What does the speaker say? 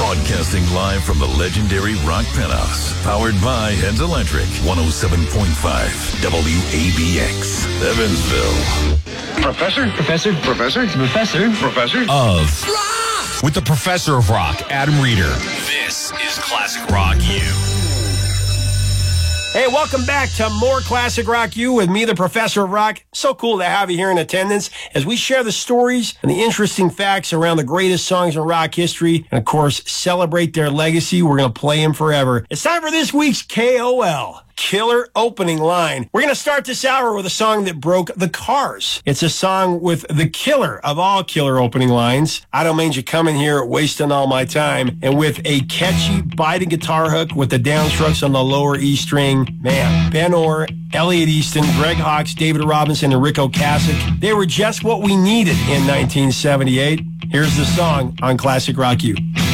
Broadcasting live from the legendary Rock Penthouse. Powered by Heads Electric. 107.5 WABX. Evansville. Professor of rock with the Professor of Rock, Adam Reeder. This is Classic Rock U. Hey, welcome back to more Classic Rock U with me, the Professor of Rock. So cool to have you here in attendance as we share the stories and the interesting facts around the greatest songs in rock history and, of course, celebrate their legacy. We're going to play them forever. It's time for this week's KOL. Killer opening line. We're going to start this hour with a song that broke the Cars. It's a song with the killer of all killer opening lines. I don't mean you coming here wasting all my time. And with a catchy biting guitar hook with the downstrokes on the lower E string. Man, Ben Orr, Elliot Easton, Greg Hawkes, David Robinson, and Rick Ocasek. They were just what we needed in 1978. Here's the song on Classic Rock U.